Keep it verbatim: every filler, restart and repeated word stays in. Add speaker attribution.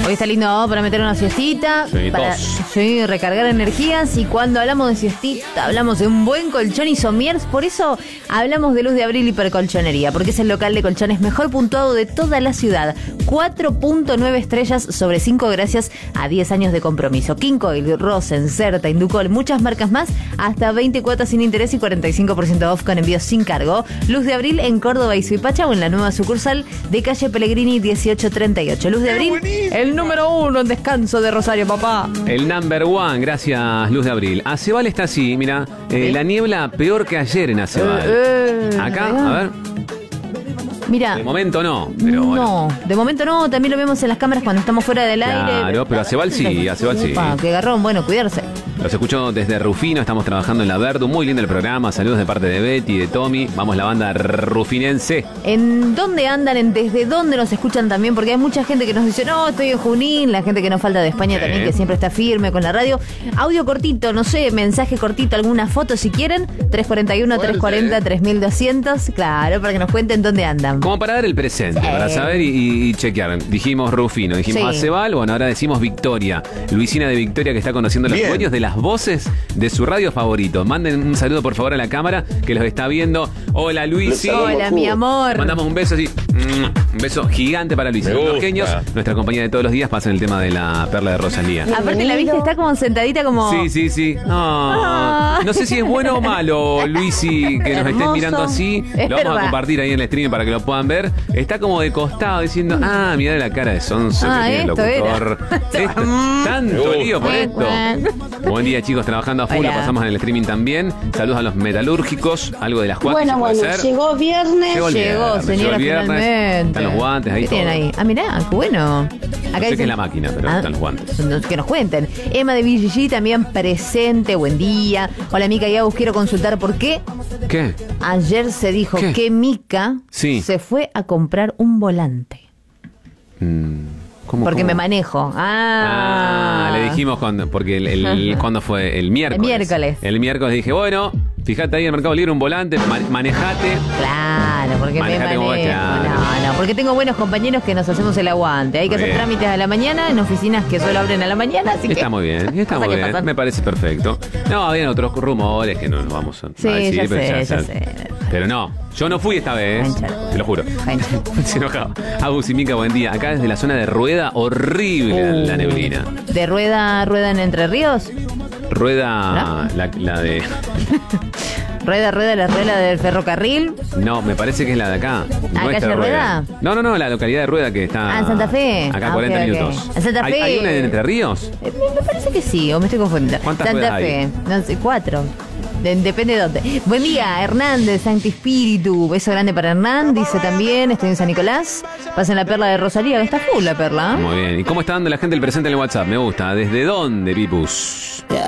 Speaker 1: Hoy está lindo para meter una siestita,
Speaker 2: Sí,
Speaker 1: para
Speaker 2: dos.
Speaker 1: sí, recargar energías. Y cuando hablamos de siestita, hablamos de un buen colchón y somiers. Por eso hablamos de Luz de Abril Hipercolchonería, porque es el local de colchones mejor puntuado de toda la ciudad. cuatro punto nueve estrellas sobre cinco gracias a diez años de compromiso. Kincoil, Rosen, Certa, Inducol, muchas marcas más, hasta veinte cuotas sin interés y cuarenta y cinco por ciento off con envíos sin cargo. Luz de Abril en Córdoba y Suipacha o en la nueva sucursal de calle Pellegrini dieciocho treinta y ocho. Luz de Abril, el número uno en descanso de Rosario, papá.
Speaker 2: El number one, gracias Luz de Abril. Acebal está así, mira, eh,
Speaker 1: ¿Sí?
Speaker 2: la niebla peor que ayer en Acebal.
Speaker 1: Eh, eh,
Speaker 2: Acá,
Speaker 1: mirá.
Speaker 2: a ver,
Speaker 1: Mira,
Speaker 2: de momento no, pero bueno.
Speaker 1: no, de momento no, también lo vemos en las cámaras cuando estamos fuera del aire.
Speaker 2: Claro, pero Acebal sí, Acebal sí.
Speaker 1: Upa, qué garrón, bueno, cuidarse.
Speaker 2: Los escucho desde Rufino, estamos trabajando en la Verdu, muy lindo el programa, saludos de parte de Betty, de Tommy, vamos la banda rufinense.
Speaker 1: ¿En dónde andan? ¿En desde dónde nos escuchan también? Porque hay mucha gente que nos dice, no, estoy en Junín, la gente que nos falta de España
Speaker 2: Sí.
Speaker 1: también, que siempre está firme con la radio. Audio cortito, no sé, mensaje cortito, alguna foto si quieren, tres cuatro uno, tres cuatro cero, tres mil doscientos, claro, para que nos cuenten dónde andan.
Speaker 2: Como para dar el presente,
Speaker 1: Sí.
Speaker 2: para saber y, y- y chequear. Dijimos Rufino, dijimos
Speaker 1: Sí.
Speaker 2: Acebal, bueno, ahora decimos Victoria. Luisina de Victoria que está conociendo los
Speaker 3: Bien.
Speaker 2: dueños de las voces de su radio favorito. Manden un saludo por favor a la cámara que los está viendo. Hola Luisi.
Speaker 3: Los saludo.
Speaker 1: Hola, mi amor.
Speaker 2: Mandamos un beso así, un beso gigante para Luis.
Speaker 3: Me
Speaker 2: Los
Speaker 3: gusta.
Speaker 2: genios, nuestra compañía de todos los días, pasa en el tema de la perla de Rosalía.
Speaker 1: Aparte la viste, está como sentadita como...
Speaker 2: Sí, sí, sí. No,
Speaker 1: Ah.
Speaker 2: no sé si es bueno o malo, Luisi, que nos estén
Speaker 1: Hermoso.
Speaker 2: mirando así.
Speaker 1: Es
Speaker 2: Lo vamos
Speaker 1: verdad.
Speaker 2: a compartir ahí en el stream para que lo puedan ver. Está como de costado diciendo, ah, mirá la cara de sonso
Speaker 1: Ah,
Speaker 2: que tiene el
Speaker 1: esto era.
Speaker 2: locutor. Esto, tanto lío por esto. Buen día, chicos, trabajando a full.
Speaker 1: Hola.
Speaker 2: Lo pasamos en el streaming también. Saludos a los metalúrgicos. Algo de las cuatro.
Speaker 4: Bueno,
Speaker 2: puede
Speaker 4: bueno,
Speaker 2: ser.
Speaker 4: llegó viernes.
Speaker 2: Llegó el
Speaker 1: Llegó,
Speaker 2: viernes,
Speaker 1: señora,
Speaker 2: llegó el viernes.
Speaker 1: finalmente.
Speaker 2: Están los guantes ahí
Speaker 1: ¿Qué tienen
Speaker 2: todo.
Speaker 1: ahí? Ah, mirá, qué bueno. Acá
Speaker 2: No sé
Speaker 1: dicen-
Speaker 2: qué es la máquina, pero
Speaker 1: Ah,
Speaker 2: están los guantes.
Speaker 1: no- Que nos cuenten. Emma de V G G también presente, buen día. Hola, Mica y Agus, quiero consultar por qué
Speaker 2: ¿Qué?
Speaker 1: ayer se dijo
Speaker 2: ¿Qué?
Speaker 1: que Mica
Speaker 2: Sí.
Speaker 1: se fue a comprar un volante.
Speaker 2: Mm, ¿cómo,
Speaker 1: Porque
Speaker 2: cómo?
Speaker 1: me manejo. Ah,
Speaker 2: Ah, le dijimos cuando, porque el, el- ¿cuándo fue? El miércoles.
Speaker 1: El miércoles.
Speaker 2: El miércoles dije, bueno, fíjate ahí en el Mercado Libre un volante, ma- manejate.
Speaker 1: Claro, porque
Speaker 2: Manejate
Speaker 1: me
Speaker 2: como
Speaker 1: manejo.
Speaker 2: vos, claro.
Speaker 1: No, no, porque tengo buenos compañeros que nos hacemos el aguante. Hay que
Speaker 2: Muy
Speaker 1: hacer
Speaker 2: bien.
Speaker 1: trámites a la mañana en oficinas que solo abren a la mañana, así que...
Speaker 2: Está muy bien, está
Speaker 1: Cosas
Speaker 2: muy
Speaker 1: que
Speaker 2: bien,
Speaker 1: pasan.
Speaker 2: me parece perfecto. No, habían otros rumores que no nos vamos a
Speaker 1: Sí,
Speaker 2: a decir,
Speaker 1: ya
Speaker 2: pero
Speaker 1: sé, ya
Speaker 2: ya-
Speaker 1: sé.
Speaker 2: Pero no, yo no fui esta vez,
Speaker 1: Manchado.
Speaker 2: te lo juro.
Speaker 1: Manchado.
Speaker 2: Se enojaba. Agus y Mica, buen día. Acá desde la zona de Rueda, horrible la- la neblina.
Speaker 1: ¿De rueda, rueda en Entre Ríos?
Speaker 2: Rueda, la, la de...
Speaker 1: Rueda, rueda, la rueda del ferrocarril.
Speaker 2: No, me parece que es la de acá.
Speaker 1: Ah,
Speaker 2: no esta
Speaker 1: ¿calle Rueda?
Speaker 2: No, no, no, la localidad de Rueda que está...
Speaker 1: Ah, en Santa Fe.
Speaker 2: Acá a
Speaker 1: Ah,
Speaker 2: cuarenta
Speaker 1: ok, ok.
Speaker 2: minutos.
Speaker 1: En Santa
Speaker 2: ¿Hay,
Speaker 1: Fe.
Speaker 2: ¿Hay una en Entre Ríos?
Speaker 1: Eh, Me me parece que sí, o me estoy confundiendo.
Speaker 2: ¿Cuántas
Speaker 1: Santa
Speaker 2: ruedas
Speaker 1: Fe.
Speaker 2: hay?
Speaker 1: No sé, cuatro. De- depende de dónde. Buen día, Hernández, Santi Espíritu. Beso grande para Hernán, dice también. Estoy en San Nicolás. Pasen la perla de Rosalía, que está full la perla. ¿eh?
Speaker 2: Muy bien. ¿Y cómo está dando la gente el presente en el WhatsApp? Me gusta. ¿Desde dónde, Pipus?